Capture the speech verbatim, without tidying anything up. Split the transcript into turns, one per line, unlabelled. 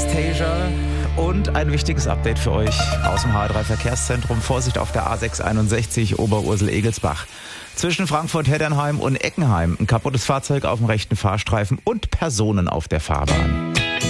Anastasia und ein wichtiges Update für euch aus dem H drei Verkehrszentrum. Vorsicht auf der A sechs einundsechzig Oberursel-Egelsbach. Zwischen Frankfurt-Heddernheim und Eckenheim ein kaputtes Fahrzeug auf dem rechten Fahrstreifen und Personen auf der Fahrbahn.